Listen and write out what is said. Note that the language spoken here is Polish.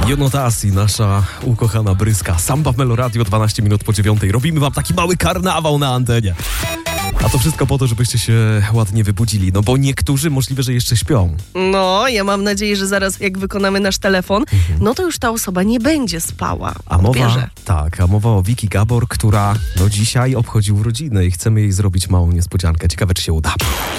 Jonotasi, nasza ukochana bryska. Samba w Meloradio, 12 minut po 9. Robimy wam taki mały karnawał na antenie. A to wszystko po to, żebyście się ładnie wybudzili. No bo niektórzy możliwe, że jeszcze śpią. No, ja mam nadzieję, że zaraz jak wykonamy nasz telefon, no to już ta osoba nie będzie spała. A mowa o Wiki Gabor, która dzisiaj obchodzi urodziny i chcemy jej zrobić małą niespodziankę. Ciekawe, czy się uda.